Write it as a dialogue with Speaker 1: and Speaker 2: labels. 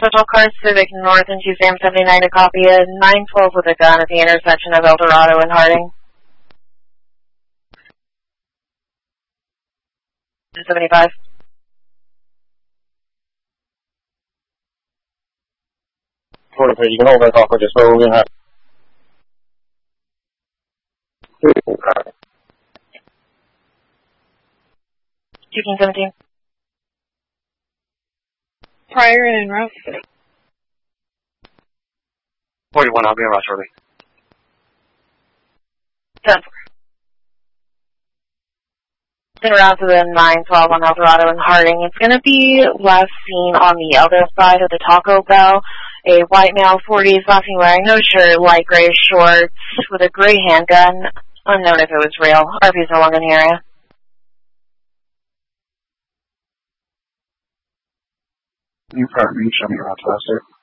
Speaker 1: Central Car Civic North and Tuesday M79 to copy a 912 with a gun at the intersection of El Dorado and Harding. 75.
Speaker 2: You can hold that off for just so we're going to have.
Speaker 1: 17.
Speaker 3: Prior and en route.
Speaker 2: 41, I'll be en route shortly.
Speaker 1: 10. En route to the 912 on El Dorado and Harding. It's going to be last seen on the other side of the Taco Bell. A white male, 40s, last seen wearing no shirt, light gray shorts, with a gray handgun. Unknown if it was real. RP's no longer in the area.
Speaker 2: You probably show me your route faster.